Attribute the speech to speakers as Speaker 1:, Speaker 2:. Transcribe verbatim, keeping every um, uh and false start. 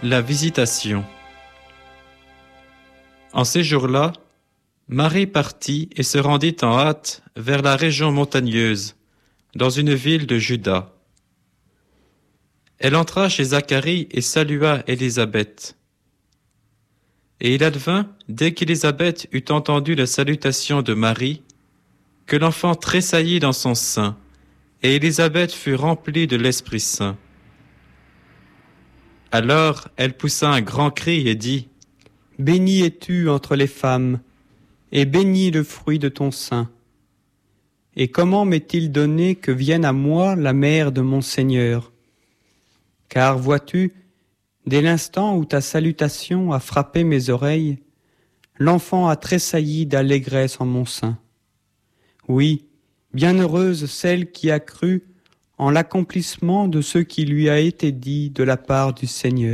Speaker 1: La Visitation. En ces jours-là, Marie partit et se rendit en hâte vers la région montagneuse, dans une ville de Juda. Elle entra chez Zacharie et salua Élisabeth. Et il advint, dès qu'Élisabeth eut entendu la salutation de Marie, que l'enfant tressaillit dans son sein, et Élisabeth fut remplie de l'Esprit Saint. Alors elle poussa un grand cri et dit : «
Speaker 2: Bénie es-tu entre les femmes, et béni le fruit de ton sein. Et comment m'est-il donné que vienne à moi la mère de mon Seigneur ? Car vois-tu, dès l'instant où ta salutation a frappé mes oreilles, l'enfant a tressailli d'allégresse en mon sein. Oui, bienheureuse celle qui a cru en l'accomplissement de ce qui lui a été dit de la part du Seigneur. »